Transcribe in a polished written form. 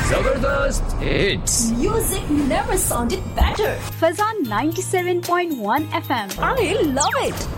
जबरदस्त hits. Music never sounded better. Fazan 97.1 FM. I love it.